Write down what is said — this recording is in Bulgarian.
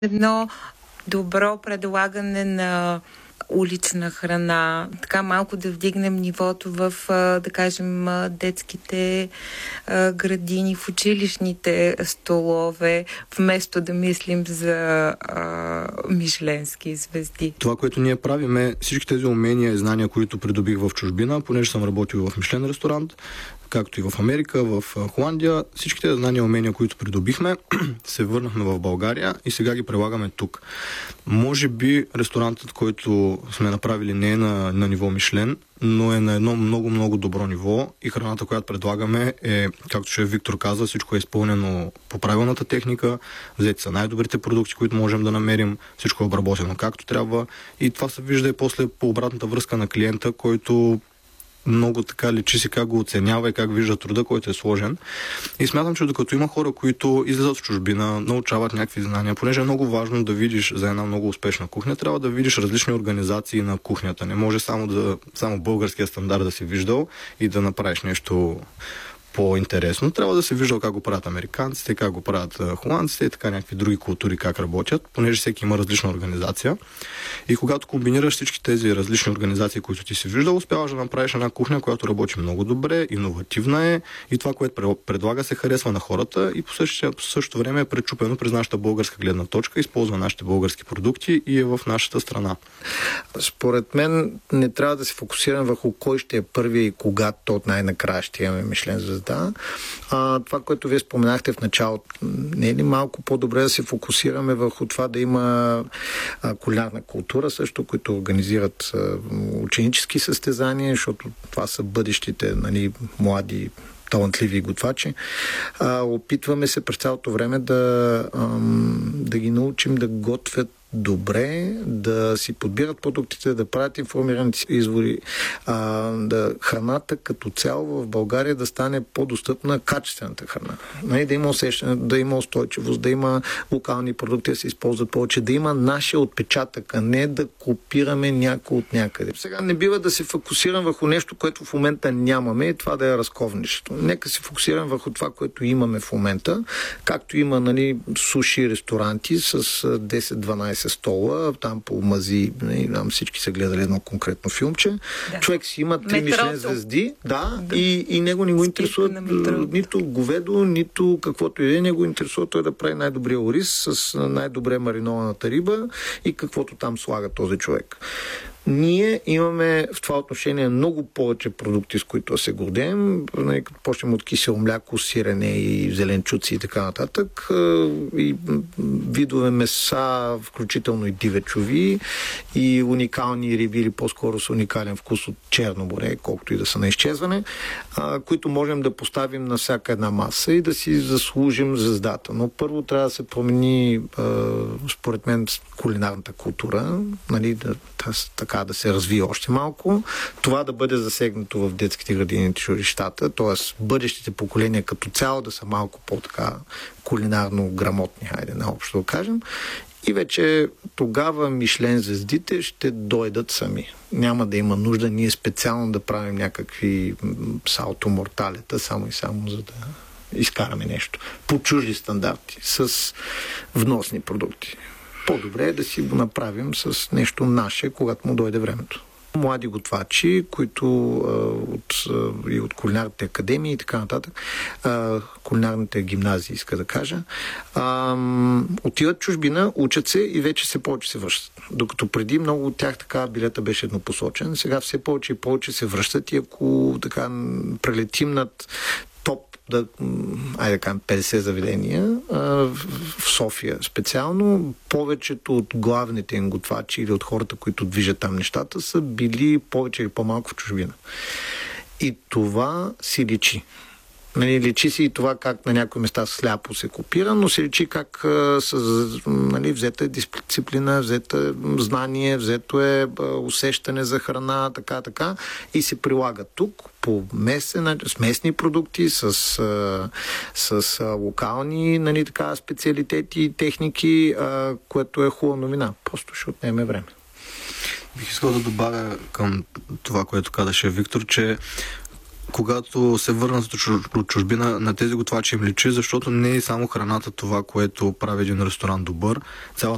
едно добро предлагане на улична храна, така малко да вдигнем нивото в, да кажем, детските градини, в училищните столове, вместо да мислим за мишленски звезди. Това, което ние правим е всички тези умения и знания, които придобих в чужбина, понеже съм работил в Мишлен ресторант, както и в Америка, в Холандия. Всичките знания и умения, които придобихме, се върнахме в България и сега ги прилагаме тук. Може би ресторантът, който сме направили, не е на ниво Мишлен, но е на едно много добро ниво и храната, която предлагаме е, както шеф Виктор каза, всичко е изпълнено по правилната техника, взети са най-добрите продукти, които можем да намерим, всичко е обработено както трябва и това се вижда и после по обратната връзка на клиента, който много така личи си как го оценява и как вижда труда, който е сложен. И смятам, че докато има хора, които излизат в чужбина, научават някакви знания, понеже е много важно да видиш за една много успешна кухня, трябва да видиш различни организации на кухнята. Не може само българския стандарт да си виждал и да направиш нещо по-интересно. Трябва да се вижда как го правят американците, как го правят холандците и така някакви други култури как работят, понеже всеки има различна организация. И когато комбинираш всички тези различни организации, които ти си виждал, успяваш да направиш една кухня, която работи много добре, иновативна е и това, което предлага, се харесва на хората и по същото време е пречупено през нашата българска гледна точка, използва нашите български продукти и е в нашата страна. Според мен не трябва да се фокусирам върху кой ще е първи и кога то най-накрая ще имаме Мишлен звезда. Това, което вие споменахте в началото, не е ли малко по-добре да се фокусираме върху това да има кулинарна култура също, които организират ученически състезания, защото това са бъдещите, нали, млади талантливи готвачи. Опитваме се през цялото време да ги научим да готвят добре, да си подбират продуктите, да правят информирани извори, да храната като цяло в България да стане по-достъпна качествената храна. Да има усещане, да има устойчивост, да има локални продукти да се използват повече, да има нашия отпечатък, а не да копираме някой от някъде. Сега не бива да се фокусирам върху нещо, което в момента нямаме и това да е разковничето. Нека се фокусирам върху това, което имаме в момента, както има, нали, суши ресторанти с 10-12 стола, там по мази, там всички са гледали едно конкретно филмче. Да. Човек си има 3 Мишлен звезди, и него не го интересува нито говедо, нито каквото и да е, не го интересува той да прави най-добрия ориз с най-добре маринованата риба и каквото там слага този човек. Ние имаме в това отношение много повече продукти, с които се гордеем. Като почнем от кисело мляко, сирене и зеленчуци и така нататък. И видове меса, включително и дивечови, и уникални риби, или по-скоро с уникален вкус от черно море, колкото и да са на изчезване, които можем да поставим на всяка една маса и да си заслужим звездата. Но първо трябва да се промени, според мен, кулинарната култура, нали, така да се развие още малко, това да бъде засегнато в детските градини и училищата, т.е. бъдещите поколения като цяло да са малко по-така кулинарно грамотни, хайде наобщо да кажем. И вече тогава Мишлен звездите ще дойдат сами. Няма да има нужда ние специално да правим някакви салто морталета, само и само за да изкараме нещо по чужди стандарти, с вносни продукти. По-добре е да си го направим с нещо наше, когато му дойде времето. Млади готвачи, които и от кулинарните академии и така нататък, кулинарните гимназии, иска да кажа, отиват в чужбина, учат се и вече все повече се връщат. Докато преди много от тях така билета беше еднопосочен, сега все повече и повече се връщат и ако така прелетим над да кажем 50 заведения в София специално, повечето от главните им готвачи или от хората, които движат там нещата, са били повече или по-малко в чужбина. И това си личи. Личи си и това как на някои места сляпо се копира, но се личи как взета е дисциплина, взета е знание, взето е усещане за храна, така и се прилага тук по с местни продукти, с локални специалитети и техники, което е хубава новина. Просто ще отнеме време. Бих искал да добавя към това, което казаше Виктор, че когато се върнат от чужбина, на тези готвачи им личи, защото не е само храната това, което прави един ресторант добър. Цялата